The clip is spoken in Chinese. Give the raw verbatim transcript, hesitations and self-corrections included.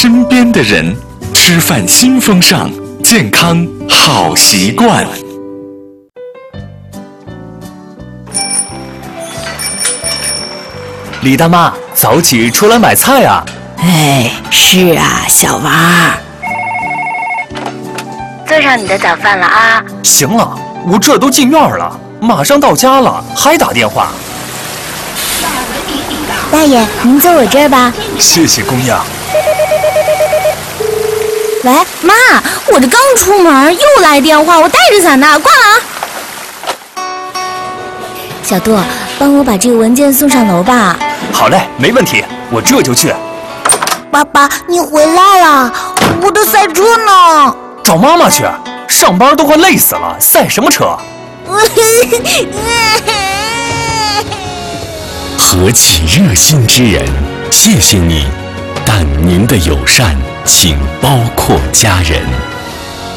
身边的人，吃饭新风尚，健康好习惯。 李大妈，早起出来买菜啊！ 哎，是啊，小王儿， 做上你的早饭了啊！ 行了，我这都进院了，马上到家了，还打电话。 大爷，您坐我这儿吧。 谢谢姑娘。 喂，妈，我这刚出门又来电话，我带着伞呢，挂了啊。小杜，帮我把这个文件送上楼吧。 好嘞，没问题，我这就去。 爸爸，你回来了，我的赛车呢？ 找妈妈去，上班都快累死了，赛什么车？ 何其热心之人，谢谢你，但您的友善请包括家人。